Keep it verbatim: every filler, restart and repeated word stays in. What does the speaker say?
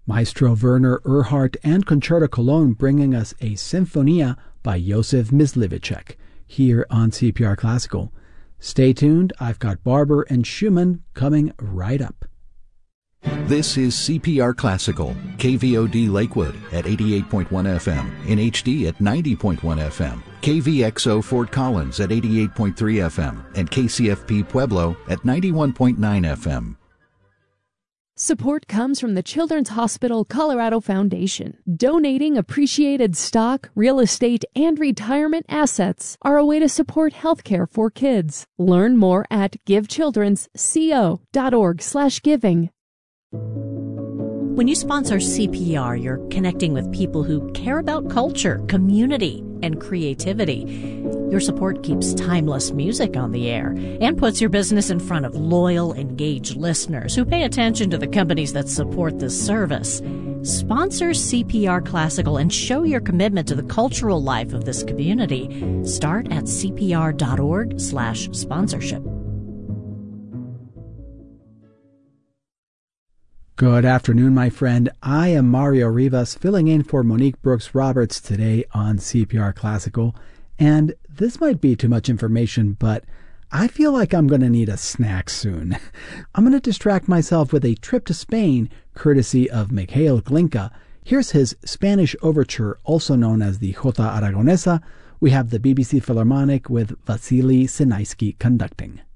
Maestro Werner Erhardt and Concerto Cologne bringing us a Sinfonia by Josef Myslivicek here on C P R Classical. Stay tuned, I've got Barber and Schumann coming right up. This is C P R Classical, K V O D Lakewood at eighty-eight point one F M, in H D at ninety point one F M, K V X O Fort Collins at eighty-eight point three F M, and K C F P Pueblo at ninety-one point nine F M. Support comes from the Children's Hospital Colorado Foundation. Donating appreciated stock, real estate, and retirement assets are a way to support healthcare for kids. Learn more at givechildrensco.org slash giving. When you sponsor C P R, you're connecting with people who care about culture, community, and creativity. Your support keeps timeless music on the air and puts your business in front of loyal, engaged listeners who pay attention to the companies that support this service. Sponsor C P R Classical and show your commitment to the cultural life of this community. Start at cpr.org slash sponsorship. Good afternoon, my friend. I am Mario Rivas, filling in for Monique Brooks-Roberts today on C P R Classical. And this might be too much information, but I feel like I'm going to need a snack soon. I'm going to distract myself with a trip to Spain, courtesy of Mikhail Glinka. Here's his Spanish overture, also known as the Jota Aragonesa. We have the B B C Philharmonic with Vasily Sinaisky conducting.